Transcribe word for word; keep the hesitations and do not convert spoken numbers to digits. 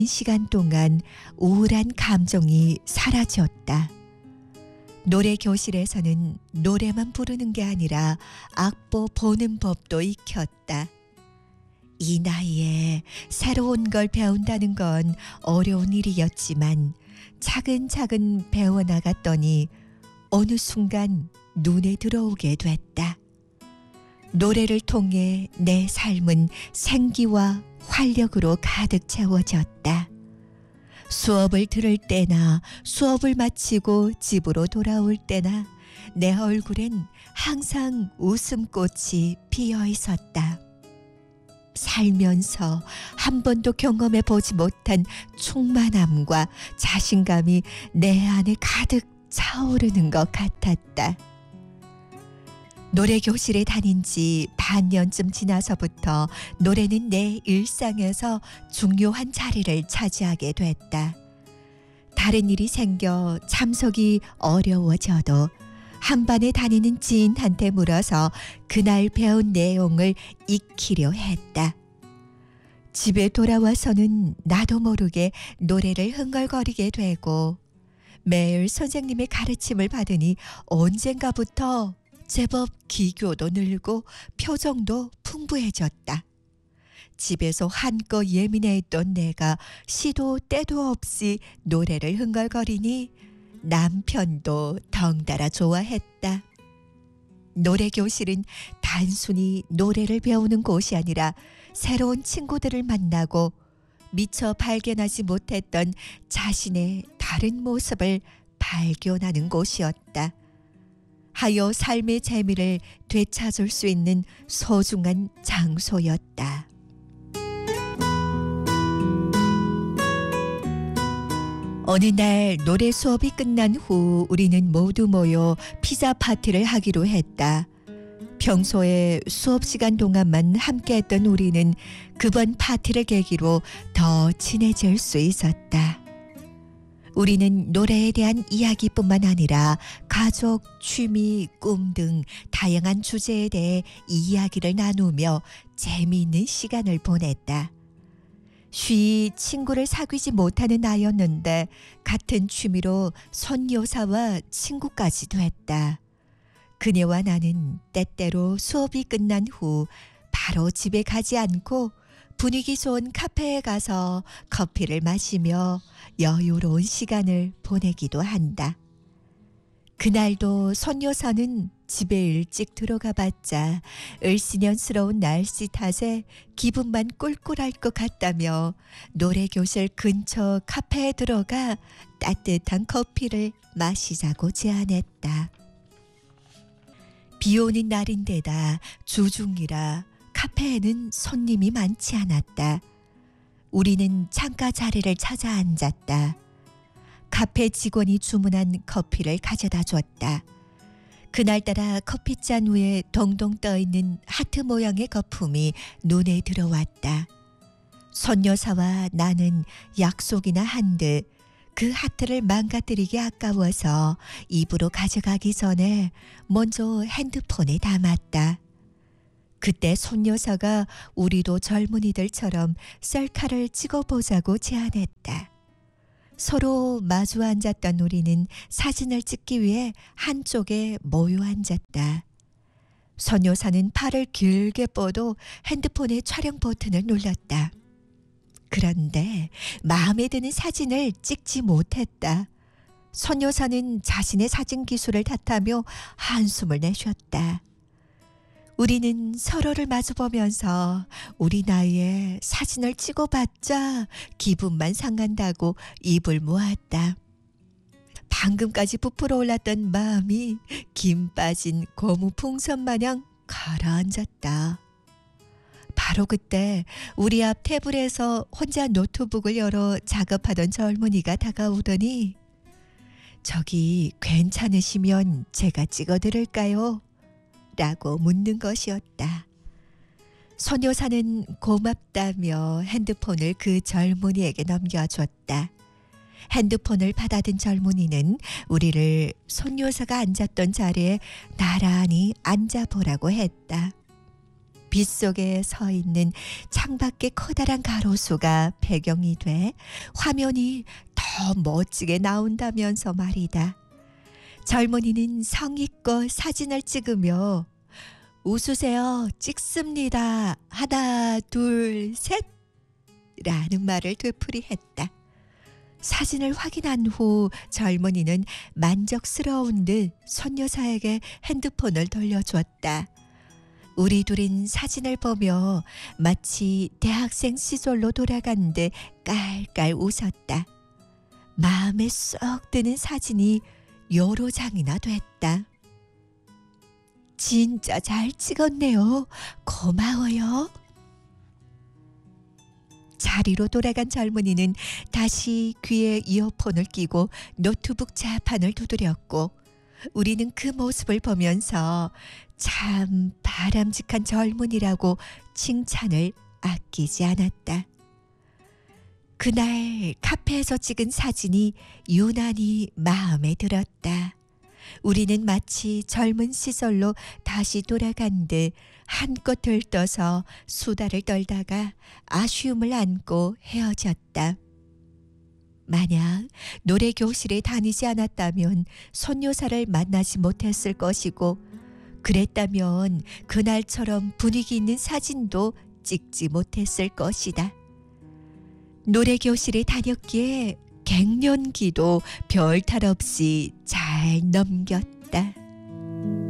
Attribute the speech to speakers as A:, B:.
A: 시간 동안 우울한 감정이 사라졌다. 노래 교실에서는 노래만 부르는 게 아니라 악보 보는 법도 익혔다. 이 나이에 새로운 걸 배운다는 건 어려운 일이었지만 차근차근 배워나갔더니 어느 순간 눈에 들어오게 됐다. 노래를 통해 내 삶은 생기와 활력으로 가득 채워졌다. 수업을 들을 때나 수업을 마치고 집으로 돌아올 때나 내 얼굴엔 항상 웃음꽃이 피어 있었다. 살면서 한 번도 경험해 보지 못한 충만함과 자신감이 내 안에 가득 차오르는 것 같았다. 노래 교실에 다닌 지 반년쯤 지나서부터 노래는 내 일상에서 중요한 자리를 차지하게 됐다. 다른 일이 생겨 참석이 어려워져도 한 반에 다니는 지인한테 물어서 그날 배운 내용을 익히려 했다. 집에 돌아와서는 나도 모르게 노래를 흥얼거리게 되고 매일 선생님의 가르침을 받으니 언젠가부터 제법 기교도 늘고 표정도 풍부해졌다. 집에서 한껏 예민해 있던 내가 시도 때도 없이 노래를 흥얼거리니 남편도 덩달아 좋아했다. 노래 교실은 단순히 노래를 배우는 곳이 아니라 새로운 친구들을 만나고 미처 발견하지 못했던 자신의 다른 모습을 발견하는 곳이었다. 하여 삶의 재미를 되찾을 수 있는 소중한 장소였다. 어느 날 노래 수업이 끝난 후 우리는 모두 모여 피자 파티를 하기로 했다. 평소에 수업 시간 동안만 함께했던 우리는 그번 파티를 계기로 더 친해질 수 있었다. 우리는 노래에 대한 이야기뿐만 아니라 가족, 취미, 꿈 등 다양한 주제에 대해 이야기를 나누며 재미있는 시간을 보냈다. 쉬이 친구를 사귀지 못하는 나였는데 같은 취미로 손요사와 친구까지 됐다. 그녀와 나는 때때로 수업이 끝난 후 바로 집에 가지 않고 분위기 좋은 카페에 가서 커피를 마시며 여유로운 시간을 보내기도 한다. 그날도 손요사는 집에 일찍 들어가 봤자 을씨년스러운 날씨 탓에 기분만 꿀꿀할 것 같다며 노래 교실 근처 카페에 들어가 따뜻한 커피를 마시자고 제안했다. 비 오는 날인데다 주중이라 카페에는 손님이 많지 않았다. 우리는 창가 자리를 찾아 앉았다. 카페 직원이 주문한 커피를 가져다 줬다. 그날따라 커피잔 위에 동동 떠있는 하트 모양의 거품이 눈에 들어왔다. 손여사와 나는 약속이나 한 듯 그 하트를 망가뜨리기 아까워서 입으로 가져가기 전에 먼저 핸드폰에 담았다. 그때 손여사가 우리도 젊은이들처럼 셀카를 찍어보자고 제안했다. 서로 마주 앉았던 우리는 사진을 찍기 위해 한쪽에 모여 앉았다. 손여사는 팔을 길게 뻗어 핸드폰의 촬영 버튼을 눌렀다. 그런데 마음에 드는 사진을 찍지 못했다. 손여사는 자신의 사진 기술을 탓하며 한숨을 내쉬었다. 우리는 서로를 마주보면서 우리 나이에 사진을 찍어봤자 기분만 상한다고 입을 모았다. 방금까지 부풀어 올랐던 마음이 김 빠진 고무 풍선 마냥 가라앉았다. 바로 그때 우리 앞 테이블에서 혼자 노트북을 열어 작업하던 젊은이가 다가오더니 저기 괜찮으시면 제가 찍어드릴까요? 라고 묻는 것이었다. 손여사는 고맙다며 핸드폰을 그 젊은이에게 넘겨줬다. 핸드폰을 받아든 젊은이는 우리를 손여사가 앉았던 자리에 나란히 앉아보라고 했다. 빗속에 서 있는 창밖의 커다란 가로수가 배경이 돼 화면이 더 멋지게 나온다면서 말이다. 젊은이는 성의껏 사진을 찍으며 웃으세요. 찍습니다. 하나, 둘, 셋. 라는 말을 되풀이했다. 사진을 확인한 후 젊은이는 만족스러운 듯 손여사에게 핸드폰을 돌려주었다. 우리 둘인 사진을 보며 마치 대학생 시절로 돌아간 듯 깔깔 웃었다. 마음에 쏙 드는 사진이 여러 장이나 됐다. 진짜 잘 찍었네요. 고마워요. 자리로 돌아간 젊은이는 다시 귀에 이어폰을 끼고 노트북 자판을 두드렸고 우리는 그 모습을 보면서 참 바람직한 젊은이라고 칭찬을 아끼지 않았다. 그날 카페에서 찍은 사진이 유난히 마음에 들었다. 우리는 마치 젊은 시절로 다시 돌아간 듯 한껏 들떠서 수다를 떨다가 아쉬움을 안고 헤어졌다. 만약 노래교실에 다니지 않았다면 손여사를 만나지 못했을 것이고 그랬다면 그날처럼 분위기 있는 사진도 찍지 못했을 것이다. 노래교실에 다녔기에 갱년기도 별탈 없이 잘 넘겼다.